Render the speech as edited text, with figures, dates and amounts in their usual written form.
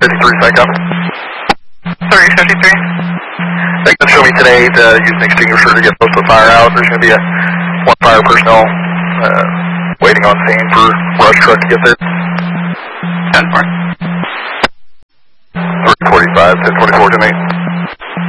53, psych up. 3053. They can show me today to use an extinguisher to get most of the fire out. There's going to be one fire personnel waiting on scene for brush truck to get there. 10-4. 345, 1024 to me.